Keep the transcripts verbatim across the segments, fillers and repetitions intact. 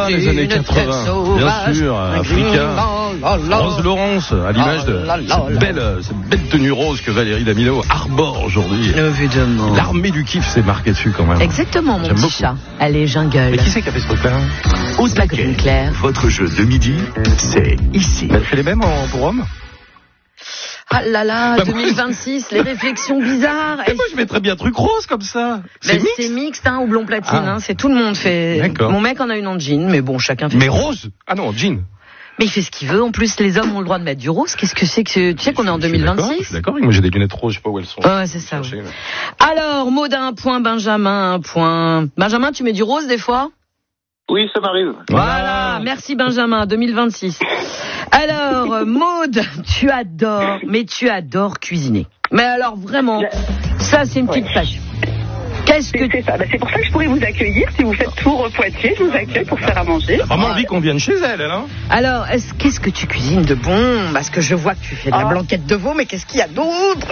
ça, les années quatre-vingts. Bien sûr, Africa. Rose Laurence, à l'image de cette belle, cette belle tenue rose que Valérie Damido arbore aujourd'hui. Évidemment. L'armée du kiff s'est marquée dessus quand même. Exactement, mon J'aime petit beaucoup. chat. Allez, jungle. Mais qui c'est qui a fait ce truc-là? Ose la Green Claire. Votre jeu de midi, c'est ici. Elle fait les mêmes en, pour hommes? Ah là là, Bah, deux mille vingt-six, les réflexions bizarres. Mais moi je mettrais bien truc rose comme ça. C'est Ben, mixte. c'est mixte, hein, ou blond platine, Ah. hein, c'est tout le monde fait. D'accord. Mon mec en a une en jean, mais bon, chacun fait. Mais rose? Ah non, jean. Mais il fait ce qu'il veut. En plus, les hommes ont le droit de mettre du rose. Qu'est-ce que c'est que ce... Tu sais qu'on est en Je suis d'accord, Je deux mille vingt-six? suis d'accord, moi j'ai des lunettes roses, je sais pas où elles sont. Ouais, c'est ça. Chercher, ouais. mais- Alors, Maud a un point, Benjamin un point. Benjamin, tu mets du rose des fois? Oui, ça m'arrive. Voilà, merci Benjamin, deux mille vingt-six. Alors, euh, Maud, tu adores, mais tu adores cuisiner. Mais alors vraiment, ça c'est une petite passion. Qu'est-ce que C'est c'est ça. Bah, c'est pour ça que je pourrais vous accueillir. Si vous faites Tours Poitiers, je vous accueille pour faire à manger. T'as vraiment envie qu'on vienne chez elle, elle, hein? Alors, est-ce, qu'est-ce que tu cuisines de bon? Parce que je vois que tu fais de la Ah. blanquette de veau, mais qu'est-ce qu'il y a d'autre?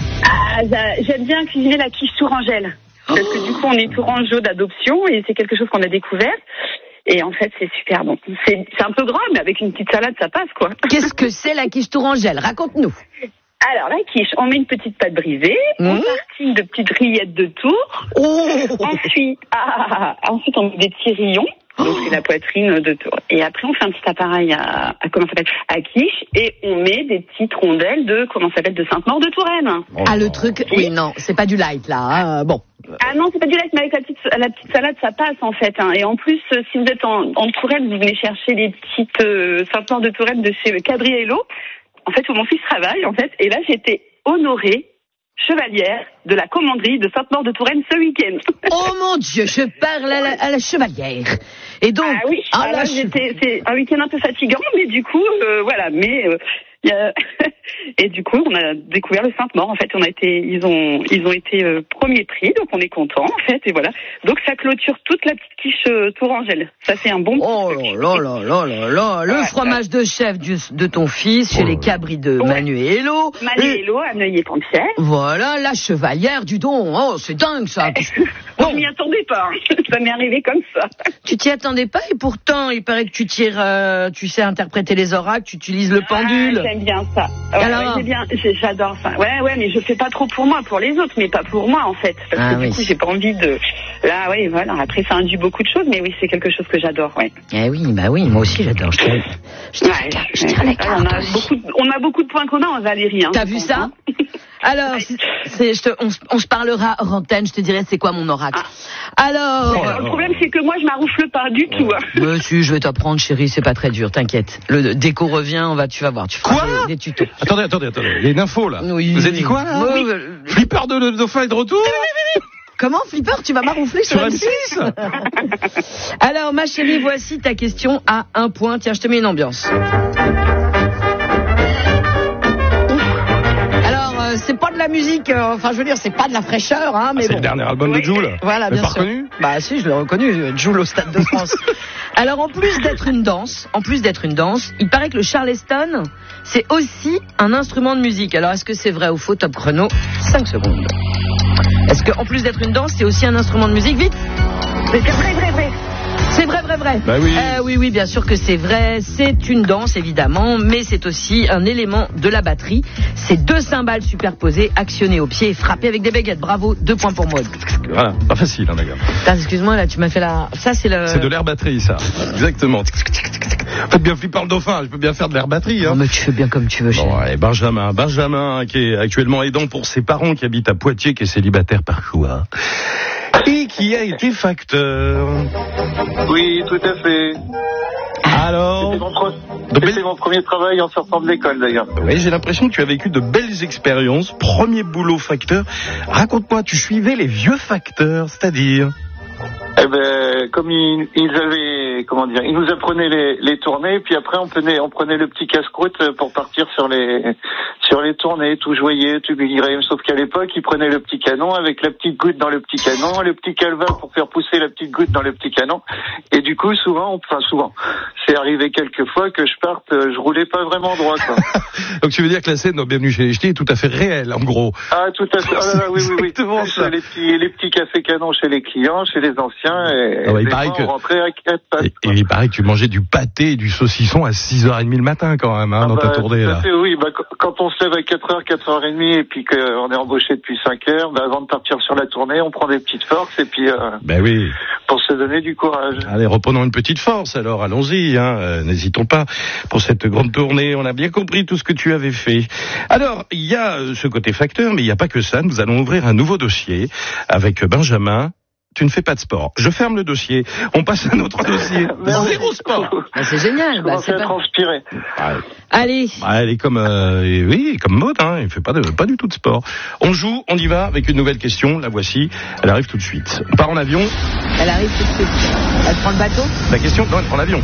Ah, j'a- j'aime bien cuisiner la quiche tourangelle. Parce que du coup, on est tourangeau d'adoption et c'est quelque chose qu'on a découvert. Et en fait, c'est super bon. C'est, c'est un peu gras, mais avec une petite salade, ça passe, quoi. Qu'est-ce que c'est la quiche tourangelle? Raconte-nous. Alors, la quiche, on met une petite pâte brisée, Mmh. on tartine de petites rillettes de tour. Oh Ensuite, ah, ensuite, on met des petits rillons. Donc, c'est la poitrine de tour. Et après, on fait un petit appareil à, à comment ça s'appelle, à quiche, et on met des petites rondelles de, comment ça s'appelle, de Sainte-Maure de Touraine. Ah, le truc, oui, non, c'est pas du light, là, hein. Bon. Ah non, c'est pas du light, mais avec la petite, la petite salade, ça passe, en fait, hein. Et en plus, euh, si vous êtes en, en Touraine, vous venez chercher les petites euh, Sainte-Maure de Touraine de chez Cadriello. En fait, où mon fils travaille, en fait, et là, j'étais honorée chevalière de la commanderie de Sainte-Maure de Touraine ce week-end. Oh mon Dieu, je parle à la, à la chevalière. Et donc, Ah oui, ah, ah, la là, che- j'étais, c'est un week-end un peu fatigant, mais du coup, euh, voilà, mais euh, y a... et du coup, on a découvert le Sainte-Maure. En fait, on a été, ils ont, ils ont été euh, premier prix, donc on est content, en fait, et voilà. Donc ça clôture toute la petite quiche euh, tourangelle. Ça fait un bon. Oh petit truc. là là là là là, le Ouais, fromage de chef du- de ton fils chez Oh les là. Cabris de Ouais. Manu et Hello. Et Manuelo à Neuilly-Pompière. voilà, la chevalière du don. Oh, c'est dingue ça. Bon, je m'y attendais pas. hein. Ça m'est arrivé comme ça. Tu t'y attendais pas et pourtant, il paraît que tu tires, euh, tu sais interpréter les oracles, tu utilises le pendule. Ah, j'aime bien ça. Ouais, Alors ouais, j'ai bien, j'ai- j'adore ça. Ouais, ouais, mais je fais pas trop pour moi, pour les autres, mais pas pour moi en fait, parce Ah que oui. du coup, j'ai pas envie de. Là, oui, voilà. Après, ça induit beaucoup de choses, mais oui, c'est quelque chose que j'adore. Ouais. Eh oui, bah oui, moi aussi j'adore. Je tire, je tire, Ouais, la carte, je tire la ouais, on carte a aussi. beaucoup, de, on a beaucoup de points communs en Valérie. Hein, T'as je vu pense, ça? hein. Alors, c'est- c'est, je te, on, se- on se parlera hors antenne, je te dirai c'est quoi mon oracle. Alors, Oh là Alors, le problème, c'est que moi, je m'aroufle pas du tout. hein. monsieur, je vais t'apprendre, chérie, c'est pas très dur, t'inquiète. Le déco revient, on va, tu vas voir, tu feras Quoi des, des tutos. Attendez, attendez, attendez. Il y a une info là. Oui. Vous avez dit quoi là? Oui, euh, Flipper de, de dauphin est de retour Comment, Flipper, tu vas m'aroufler sur sur M M six? six. Alors, ma chérie, voici ta question à un point. Tiens, je te mets une ambiance. Alors, euh, c'est pas de la musique, euh, enfin, je veux dire, c'est pas de la fraîcheur, hein, mais C'est bon. le dernier album Oui. de Jul. Voilà, Vous bien l'avez pas sûr. reconnu? Bah si, je l'ai reconnu, Joule au Stade de France. Alors en plus d'être une danse, en plus d'être une danse, il paraît que le charleston, c'est aussi un instrument de musique. Alors est-ce que c'est vrai ou faux? Top chrono, cinq secondes. Est-ce que en plus d'être une danse, c'est aussi un instrument de musique? Vite. C'est vrai, vrai, vrai. C'est vrai, vrai, vrai. Bah oui. Euh, oui, oui, bien sûr que c'est vrai. C'est une danse, évidemment, mais c'est aussi un élément de la batterie. C'est deux cymbales superposées, actionnées au pied et frappées avec des baguettes. Bravo, deux points pour moi. Voilà, pas facile, hein, d'ailleurs. Putain, excuse-moi, là, tu m'as fait la... Ça, c'est le... C'est de l'air batterie, ça. Exactement. Faites bien Flipper le dauphin, je peux bien faire de l'air batterie. Non, Hein. mais tu fais bien comme tu veux, chérie. Bon, et Benjamin, Benjamin, qui est actuellement aidant pour ses parents qui habitent à Poitiers, qui est célibataire par choix, et qui a été facteur. Oui, tout à fait. Alors, C'était mon, pro- de belles- c'était mon premier travail en sortant de l'école d'ailleurs. oui, j'ai l'impression que tu as vécu de belles expériences. Premier boulot facteur. Raconte-moi, tu suivais les vieux facteurs, c'est-à-dire? Eh ben, comme ils, ils avaient, comment dire, ils nous apprenaient les, les tournées, puis après on prenait, on prenait le petit casse-croûte pour partir sur les, sur les tournées, tout joyeux, tout gris. Sauf qu'à l'époque, ils prenaient le petit canon avec la petite goutte dans le petit canon, le petit calva pour faire pousser la petite goutte dans le petit canon. Et du coup, souvent, enfin souvent, c'est arrivé quelques fois que je parte, euh, je roulais pas vraiment droit, quoi. Donc tu veux dire que la scène dans Bienvenue chez les Ch'tis est tout à fait réelle, en gros. Ah, tout à fait. Ah là là, oui, oui, oui. Exactement ça. Les petits, les petits cafés canons chez les clients, chez les anciens. maintien et Ah ouais, il des paraît fois, que- on rentrait à quatre pattes. Et, et il paraît que tu mangeais du pâté et du saucisson à six heures trente le matin quand même, hein, Ah dans bah, ta tournée tout à là. fait, oui, bah, qu- quand on se lève à quatre heures, quatre heures trente et puis qu'on est embauché depuis cinq heures, bah, avant de partir sur la tournée, on prend des petites forces et puis euh, Ben oui. pour se donner du courage. Allez, reprenons une petite force alors, allons-y, hein, euh, n'hésitons pas pour cette grande tournée, on a bien compris tout ce que tu avais fait. Alors, il y a euh, ce côté facteur, mais il n'y a pas que ça, nous allons ouvrir un nouveau dossier avec Benjamin. Tu ne fais pas de sport. Je ferme le dossier, on passe à notre dossier. Merde. Zéro sport. Bah, c'est génial. Je Bah, commence c'est à pas... transpirer. Ouais. Allez. Ah, elle est comme, euh, et oui, comme Maud, hein, il fait pas de, pas du tout de sport. On joue, on y va avec une nouvelle question, la voici, elle arrive tout de suite. On part en avion, Elle arrive tout de suite. Elle prend le bateau. la question, non, elle prend l'avion.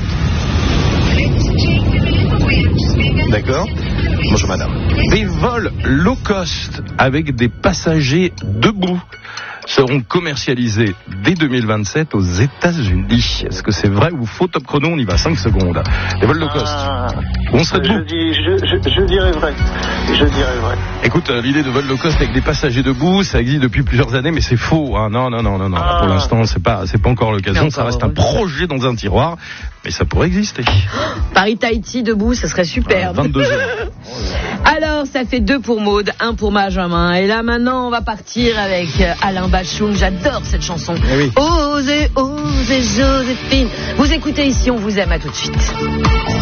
D'accord. Bonjour madame. Des vols low cost avec des passagers debout seront commercialisés dès deux mille vingt-sept aux États-Unis. Est-ce que c'est vrai ou faux? Top chrono, on y va, cinq secondes. Des vols low cost. Ah, On serait je, debout. dis, je, je, je dirais vrai. Je dirais vrai. Écoute, euh, l'idée de vol low cost avec des passagers debout, ça existe depuis plusieurs années, mais c'est faux. Hein. Non, non, non, non, non. Ah. Pour l'instant, c'est pas, c'est pas encore l'occasion. Mais Ça encore reste un heureux. projet dans un tiroir, mais ça pourrait exister. Paris-Tahiti debout, ça serait superbe. vingt-deux heures. Alors, ça fait deux pour Maud, un pour Benjamin. Et là, maintenant, on va partir avec euh, Alain Bachung. J'adore cette chanson. Eh oui. Osez, osez, Joséphine. Vous écoutez ici, on vous aime. À tout de suite.